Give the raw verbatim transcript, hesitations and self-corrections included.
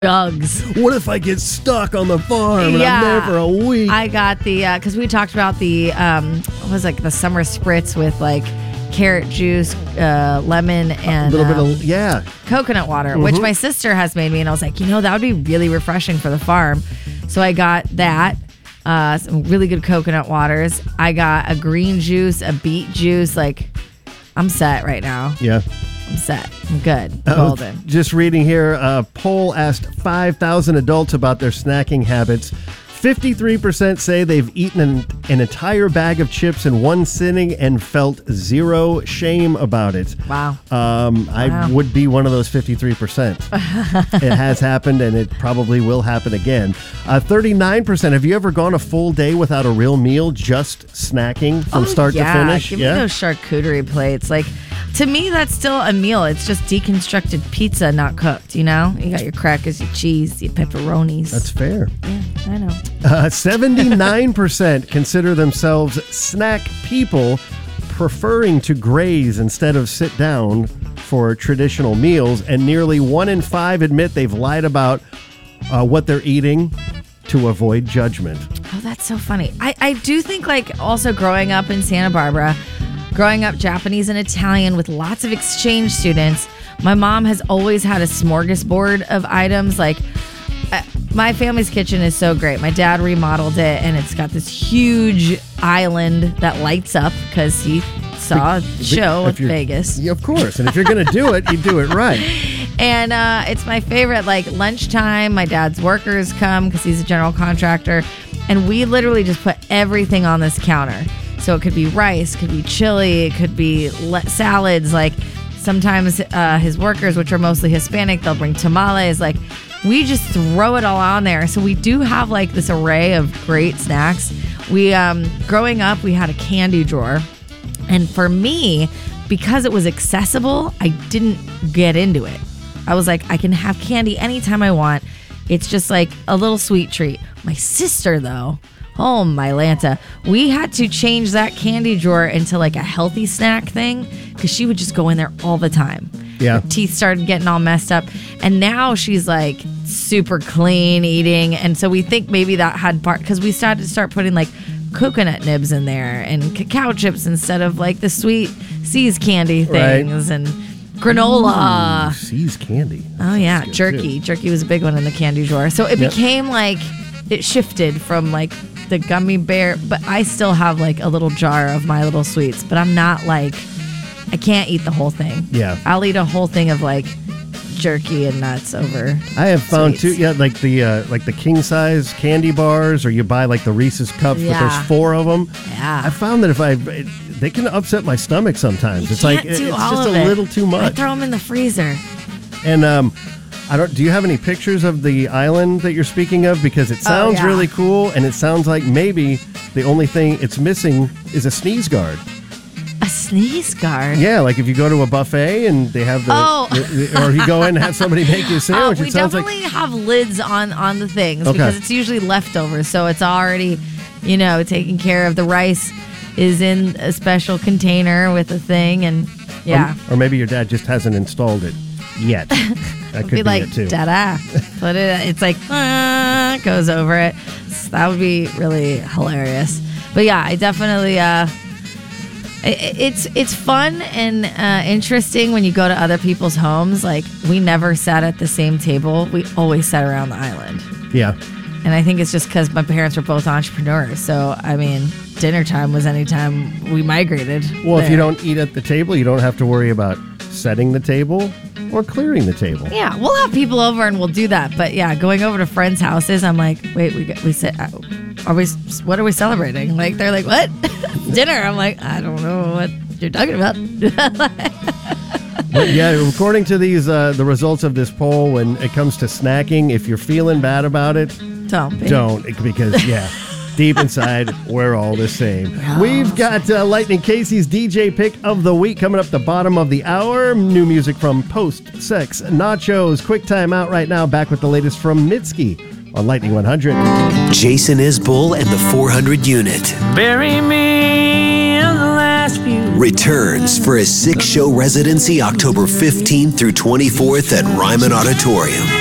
Dogs. What if I get stuck on the farm and Yeah. I'm there for a week? I got the, because we talked about the, um, what was like the summer spritz with like carrot juice, uh, lemon, and a little um, bit of, yeah. coconut water, which my sister has made me. And I was like, you know, that would be really refreshing for the farm. So I got that. Uh, some really good coconut waters. I got a green juice, a beet juice. Like, I'm set right now. Yeah. I'm set. I'm good. Uh, Golden. Just reading here, a poll asked five thousand adults about their snacking habits. fifty-three percent say they've eaten an, an entire bag of chips in one sitting and felt zero shame about it. Wow. Um, I Wow. would be one of those fifty-three percent. It has happened, and it probably will happen again. Uh, thirty-nine percent. Have you ever gone a full day without a real meal, just snacking from Oh, start yeah. to finish? Give me those charcuterie plates. Like, to me, that's still a meal. It's just deconstructed pizza, not cooked, you know? You got your crackers, your cheese, your pepperonis. That's fair. Yeah, I know. Uh, seventy-nine percent consider themselves snack people, preferring to graze instead of sit down for traditional meals, and nearly one in five admit they've lied about uh, what they're eating to avoid judgment. Oh, that's so funny. I, I do think, like, also growing up in Santa Barbara, growing up Japanese and Italian with lots of exchange students, my mom has always had a smorgasbord of items. Like, uh, my family's kitchen is so great. My dad remodeled it, and it's got this huge island that lights up because he saw a show If in you're- Vegas. Yeah, of course. And if you're going to do it, you do it right. And uh, it's my favorite, like, lunchtime. My dad's workers come because he's a general contractor. And we literally just put everything on this counter. So it could be rice, could be chili, it could be le- salads. Like, sometimes uh, his workers, which are mostly Hispanic, they'll bring tamales. Like, we just throw it all on there. So we do have, like, this array of great snacks. We, um, growing up, we had a candy drawer. And for me, because it was accessible, I didn't get into it. I was like, I can have candy anytime I want. It's just like a little sweet treat. My sister, though, oh my Lanta, we had to change that candy drawer into like a healthy snack thing because she would just go in there all the time. Yeah. Her teeth started getting all messed up. And now she's like super clean eating. And so we think maybe that had part, because we started to start putting like coconut nibs in there and cacao chips instead of like the sweet C's candy things. Right. And granola. Ooh, C's candy. Oh yeah, good, jerky. too. Jerky was a big one in the candy drawer. So it Yep. became like, it shifted from like the gummy bear, but I still have like a little jar of My Little Sweets, but I'm not like, I can't eat the whole thing. Yeah. I'll eat a whole thing of like jerky and nuts over. I have found sweets. too, yeah, like the uh, like the king size candy bars, or you buy like the Reese's cups, but Yeah. there's four of them. Yeah. I found that if I, it, they can upset my stomach sometimes. You it's like can't it- do it's all just of a it. little too I much. throw them in the freezer. And um, I don't. Do you have any pictures of the island that you're speaking of? Because it sounds yeah. really cool, and it sounds like maybe the only thing it's missing is a sneeze guard. A sneeze guard. Yeah, like if you go to a buffet and they have the, Oh. the- the- or you go in and have somebody make you a Uh, sandwich. we it sounds like definitely have lids on on the things Okay. because it's usually leftovers, so it's already, you know, taken care of. The rice is in a special container with a thing, and yeah, or maybe your dad just hasn't installed it yet. That could be be, like it too. da-da. Put it. It's like ah, goes over it. So that would be really hilarious. But yeah, I definitely. Uh, it- It's it's fun and uh, interesting when you go to other people's homes. Like, we never sat at the same table. We always sat around the island. Yeah. And I think it's just because my parents were both entrepreneurs. So, I mean, dinner time was anytime we migrated. Well, if you there. don't eat at the table, you don't have to worry about setting the table or clearing the table. Yeah, we'll have people over and we'll do that. But yeah, going over to friends' houses, I'm like, wait, we got, we said, are we, what are we celebrating? Like, they're like, what? Dinner? I'm like, I don't know what you're talking about. But yeah, according to these, uh, the results of this poll, when it comes to snacking, if you're feeling bad about it, Don't be. don't, because yeah, deep inside, we're all the same. We've got uh, Lightning Casey's D J pick of the week coming up the bottom of the hour. New music from Post Sex Nachos. Quick time out right now. Back with the latest from Mitski on Lightning one hundred. Jason Isbell and the four hundred unit Bury me in the last few. returns for a six-show residency October fifteenth through twenty-fourth at Ryman Auditorium.